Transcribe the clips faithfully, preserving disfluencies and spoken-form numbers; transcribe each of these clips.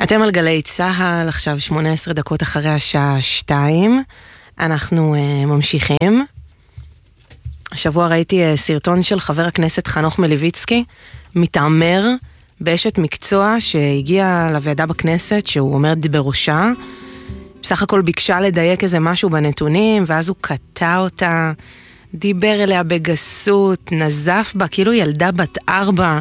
אתם על גלי צהל, עכשיו שמונה עשרה דקות אחרי השעה שתיים. אנחנו uh, ממשיכים. השבוע ראיתי uh, סרטון של חבר הכנסת חנוך מלביצקי, מתעמר באשת מקצוע שהגיע לוועדה בכנסת, שהוא עומד בראשה. בסך הכל ביקשה לדייק איזה משהו בנתונים, ואז הוא קטע אותה, דיבר אליה בגסות, נזף בה, כאילו ילדה בת ארבע.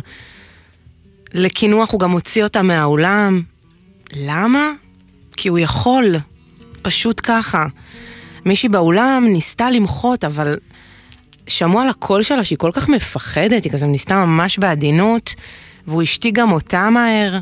לכינוח הוא גם הוציא אותה מהאולם. למה? כי הוא יכול, פשוט ככה. מישהי באולם ניסתה למחות, אבל שמעו על הקול שלה שהיא כל כך מפחדת, היא כזה ניסתה ממש בעדינות, והוא השתיק גם אותה מהר.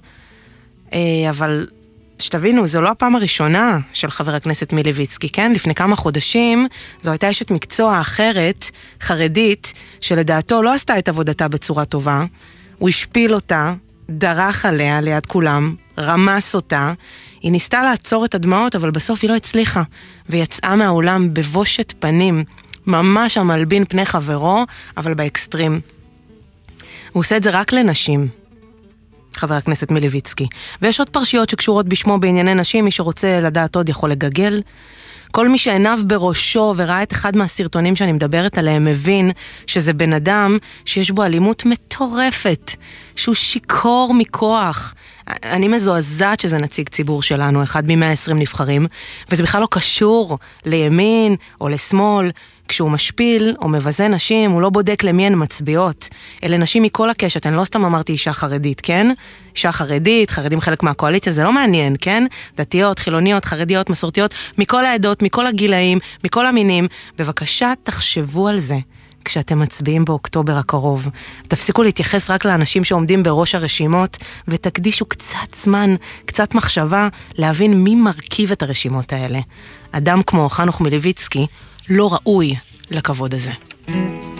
אבל שתבינו, זו לא הפעם הראשונה של חבר הכנסת מלביצקי, כן? לפני כמה חודשים זו הייתה אשת מקצוע אחרת, חרדית, שלדעתו לא עשתה את עבודתה בצורה טובה. הוא השפיל אותה, דרך עליה ליד כולם, רמס אותה, היא ניסתה לעצור את הדמעות, אבל בסוף היא לא הצליחה, ויצאה מהאולם בבושת פנים, ממש המלבין פני חברו, אבל באקסטרים. הוא עושה את זה רק לנשים, חבר הכנסת מלביצקי. ויש עוד פרשיות שקשורות בשמו בענייני נשים, מי שרוצה לדעת עוד יכול לגגל. כל מי שעיניו בראשו וראה את אחד מהסרטונים שאני מדברת עליהם מבין שזה בן אדם שיש בו אלימות מטורפת, שהוא שיקור מכוח. אני מזועזעת שזה נציג ציבור שלנו, אחד מ-מאה ועשרים נבחרים, וזה בכלל לא קשור לימין או לשמאל. כשהוא משפיל או מבזה נשים, הוא לא בודק למי הן מצביעות. אלה נשים מכל הקשת, אני לא סתם אמרתי אישה חרדית, כן? אישה חרדית, חרדים חלק מהקואליציה, זה לא מעניין, כן? דתיות, חילוניות, חרדיות, מסורתיות, מכל העדות, מכל הגילאים, מכל המינים. בבקשה, תחשבו על זה כשאתם מצביעים באוקטובר הקרוב. תפסיקו להתייחס רק לאנשים שעומדים בראש הרשימות, ותקדישו קצת זמן, קצת מחשבה, להבין מי מרכיב את הרשימות האלה. אדם כמו חנוך מלביצקי, לא ראוי לכבוד הזה.